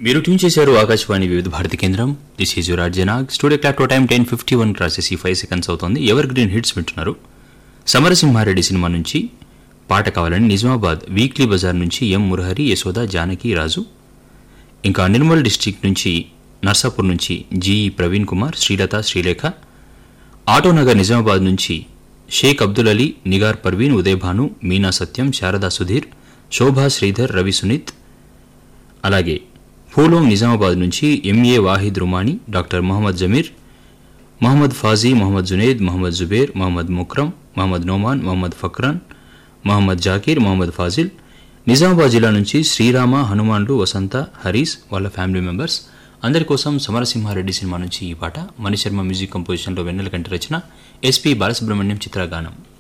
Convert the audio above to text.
మీరు ట్యూన్ చేశారు ఆకాశవాణి వివిధ భారతి కేంద్రం. This is your అర్జనాగ్. Studio clock time 10:51 crosses 5 seconds అవుతోంది. ఎవర్ గ్రీన్ హిట్స్ వింటున్నారు. సమరసింహారెడ్డి సినిమా నుంచి పాట కావాలని నిజామాబాద్ వీక్లీ బజార్ నుంచి ఎం మురహరి, యశోద, జానకి, రాజు, ఇంకా నిర్మల్ డిస్టిక్ నుంచి నర్సాపూర్ నుంచి జీఈ ప్రవీణ్ కుమార్, శ్రీలత, శ్రీలేఖ, ఆటోనగర్ నిజామాబాద్ నుంచి షేక్ అబ్దుల్ అలీ, నిగార్ పర్వీన్, ఉదయభాను, మీనా సత్యం, శారదా సుధీర్, శోభా శ్రీధర్, రవి సునీత్, అలాగే పూలోం నిజామాబాద్ నుంచి ఎంఏ వాహిద్ రుమానీ, డాక్టర్ మొహమ్మద్ జమీర్, మొహమ్మద్ ఫాజీ, మొహమ్మద్ జునేద్, మొహమ్మద్ జుబేర్, మొహమ్మద్ ముక్రమ్, మొహమ్మద్ నోమాన్, మొహమ్మద్ ఫక్రాన్, మొహమ్మద్ జాకీర్, మొహమ్మద్ ఫాజిల్, నిజామాబాద్ జిల్లా నుంచి శ్రీరామ, హనుమాన్లు, వసంత, హరీస్ వాళ్ళ ఫ్యామిలీ మెంబర్స్ అందరి కోసం సమరసింహారెడ్డి సినిమా నుంచి ఈ పాట. మణిశర్మ మ్యూజిక్ కంపోజిషన్లో వెన్నెల కంటి రచన, ఎస్పి బాలసుబ్రహ్మణ్యం చిత్రగానం.